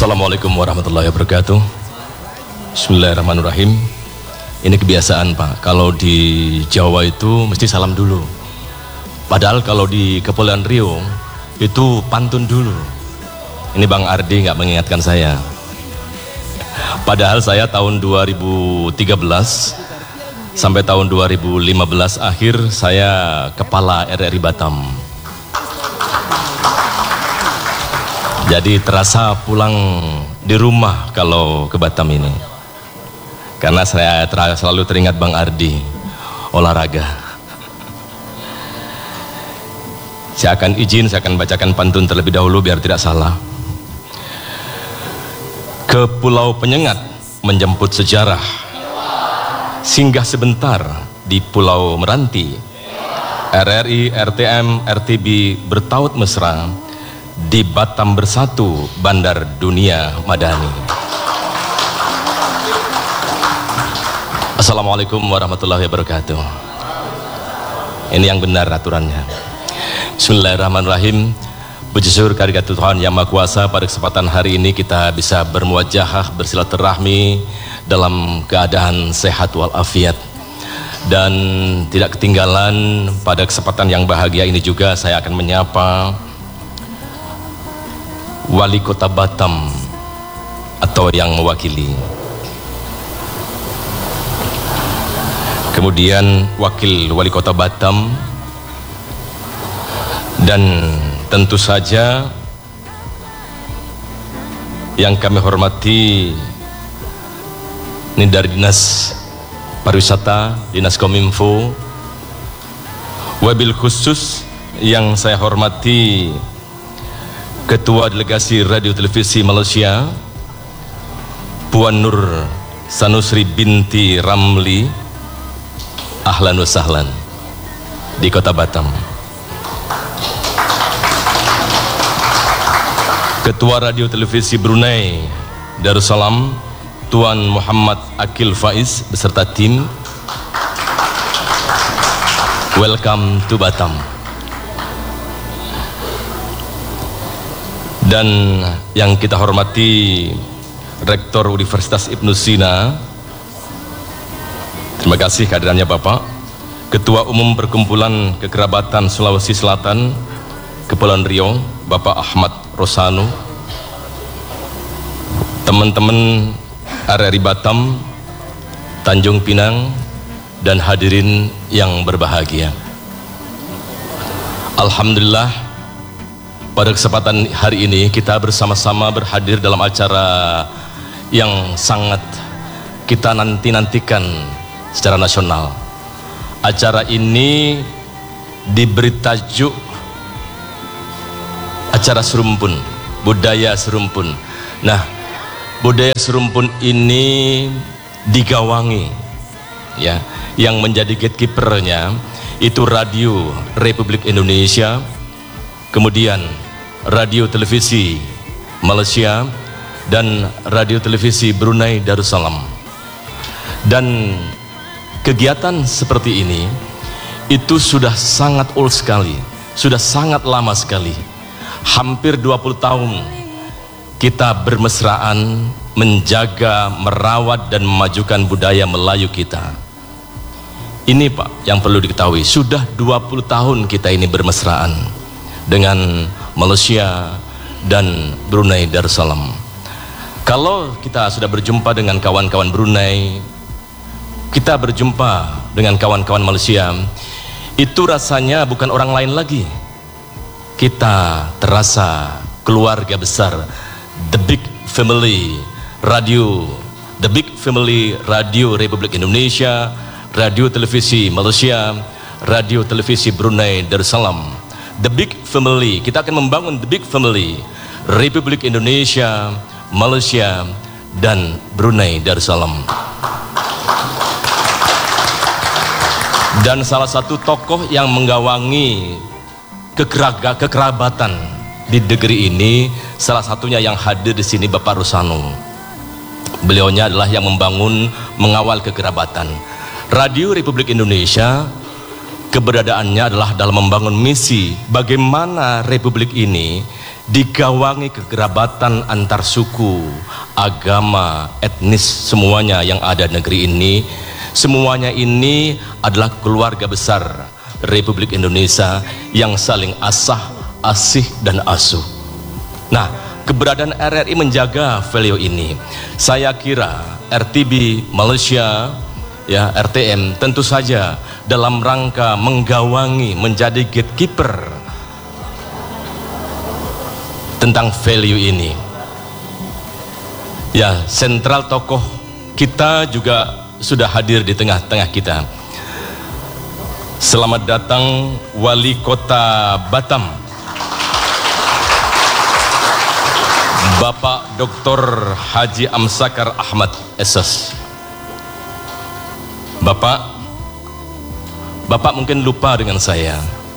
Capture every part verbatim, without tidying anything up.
Assalamualaikum warahmatullahi wabarakatuh. Bismillahirrahmanirrahim. Ini kebiasaan Pak, kalau di Jawa itu mesti salam dulu. Padahal kalau di Kepulauan Riau itu pantun dulu. Ini Bang Ardi nggak mengingatkan saya. Padahal saya tahun dua ribu tiga belas sampai tahun dua ribu lima belas akhir saya kepala R R I Batam. Jadi terasa pulang di rumah kalau ke Batam ini. Karena saya ter selalu teringat Bang Ardi, olahraga. Saya akan izin, saya akan bacakan pantun terlebih dahulu biar tidak salah. Ke Pulau Penyengat menjemput sejarah, singgah sebentar di Pulau Meranti. R R I, R T M, R T B bertaut mesra, di Batam bersatu bandar dunia madani. Assalamualaikum warahmatullahi wabarakatuh. Ini yang benar aturannya. Bismillahirrahmanirrahim. Puji syukur kehadirat Tuhan Yang Maha Kuasa, pada kesempatan hari ini kita bisa bermuajahah, bersilaturahmi dalam keadaan sehat walafiat. Dan tidak ketinggalan pada kesempatan yang bahagia ini juga saya akan menyapa Wali Kota Batam atau yang mewakili, kemudian Wakil Wali Kota Batam, dan tentu saja yang kami hormati ini dari Dinas Pariwisata, Dinas Kominfo, wabil khusus yang saya hormati Ketua Delegasi Radio Televisi Malaysia Puan Nur Sanusri binti Ramli, ahlan wa sahlan di Kota Batam. Ketua Radio Televisi Brunei Darussalam Tuan Muhammad Akil Faiz beserta tim, welcome to Batam. Dan yang kita hormati Rektor Universitas Ibnu Sina, terima kasih kehadirannya Bapak. Ketua Umum Perkumpulan Kekerabatan Sulawesi Selatan Kepulauan Riau Bapak Ahmad Rosano, teman-teman R R I Batam, Tanjung Pinang, dan hadirin yang berbahagia. Alhamdulillah, pada kesempatan hari ini kita bersama-sama berhadir dalam acara yang sangat kita nanti-nantikan secara nasional. Acara ini diberi tajuk acara serumpun, budaya serumpun. Nah, budaya serumpun ini digawangi, ya, yang menjadi gatekeepernya itu Radio Republik Indonesia, kemudian Radio Televisi Malaysia, dan Radio Televisi Brunei Darussalam. Dan kegiatan seperti ini itu sudah sangat old sekali, sudah sangat lama sekali. Hampir dua puluh tahun kita bermesraan menjaga, merawat, dan memajukan budaya Melayu kita. Ini Pak yang perlu diketahui, sudah dua puluh tahun kita ini bermesraan dengan Malaysia dan Brunei Darussalam. Kalau kita sudah berjumpa dengan kawan-kawan Brunei, kita berjumpa dengan kawan-kawan Malaysia, itu rasanya bukan orang lain lagi. Kita terasa keluarga besar, the big family radio, the big family Radio Republik Indonesia, Radio Televisi Malaysia, Radio Televisi Brunei Darussalam. The big family, kita akan membangun the big family Republik Indonesia, Malaysia, dan Brunei Darussalam. Dan salah satu tokoh yang menggawangi kekeraga, kekerabatan di negeri ini, salah satunya yang hadir di sini Bapak Rosano. Beliaunya adalah yang membangun, mengawal kekerabatan. Radio Republik Indonesia keberadaannya adalah dalam membangun misi bagaimana Republik ini digawangi kekerabatan antar suku, agama, etnis, semuanya yang ada di negeri ini. Semuanya ini adalah keluarga besar Republik Indonesia yang saling asah, asih, dan asuh. Nah, keberadaan R R I menjaga value ini. Saya kira R T B Malaysia, ya, R T M tentu saja dalam rangka menggawangi, menjadi gatekeeper tentang value ini. Ya, sentral tokoh kita juga sudah hadir di tengah-tengah kita. Selamat datang Wali Kota Batam, Bapak Doktor Haji Amsakar Ahmad S S. Bapak, Bapak mungkin lupa dengan saya.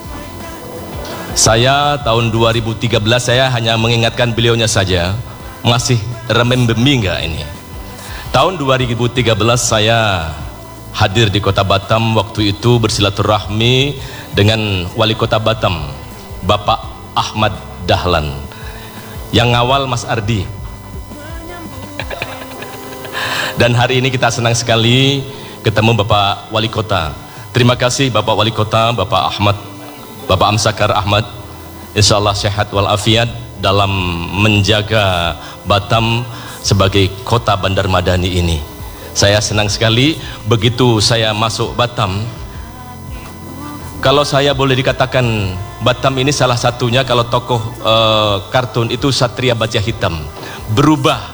Saya tahun dua ribu tiga belas, saya hanya mengingatkan beliaunya saja. Masih remember me enggak ini? Tahun dua ribu tiga belas saya hadir di Kota Batam, waktu itu bersilaturahmi dengan Wali Kota Batam, Bapak Ahmad Dahlan. Yang ngawal Mas Ardi. Dan hari ini kita senang sekali ketemu Bapak Wali Kota. Terima kasih Bapak Wali Kota, Bapak Ahmad, Bapak Amsakar Ahmad. Insya Allah sehat walafiat dalam menjaga Batam sebagai kota Bandar Madani ini. Saya senang sekali begitu saya masuk Batam. Kalau saya boleh dikatakan Batam ini salah satunya, kalau tokoh uh, kartun itu Satria Baja Hitam berubah.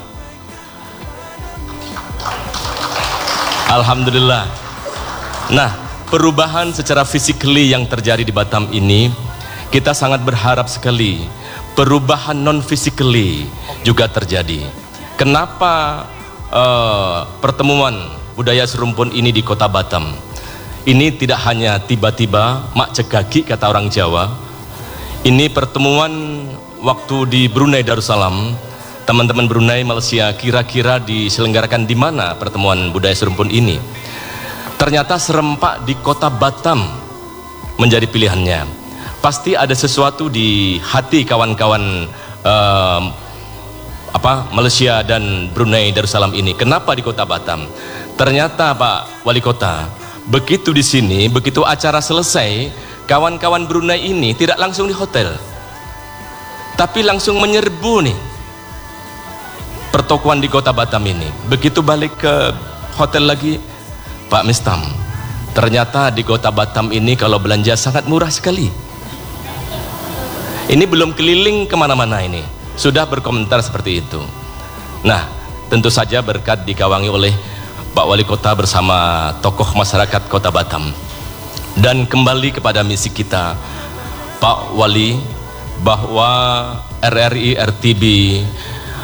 Alhamdulillah. Nah, perubahan secara physically yang terjadi di Batam ini, kita sangat berharap sekali perubahan non physically juga terjadi. Kenapa uh, pertemuan budaya serumpun ini di Kota Batam? Ini tidak hanya tiba-tiba mak cekaki kata orang Jawa. Ini pertemuan waktu di Brunei Darussalam. Teman-teman Brunei, Malaysia, kira-kira diselenggarakan di mana pertemuan budaya serumpun ini? Ternyata serempak di Kota Batam menjadi pilihannya. Pasti ada sesuatu di hati kawan-kawan uh, apa Malaysia dan Brunei Darussalam ini. Kenapa di Kota Batam? Ternyata Pak Wali Kota, begitu di sini, begitu acara selesai, kawan-kawan Brunei ini tidak langsung di hotel, tapi langsung menyerbu nih pertokoan di Kota Batam ini. Begitu balik ke hotel lagi, Pak Mistam, ternyata di Kota Batam ini kalau belanja sangat murah sekali. Ini belum keliling kemana-mana ini, sudah berkomentar seperti itu. Nah, tentu saja berkat dikawangi oleh Pak Wali Kota bersama tokoh masyarakat Kota Batam. Dan kembali kepada misi kita, Pak Wali, bahwa R R I R T B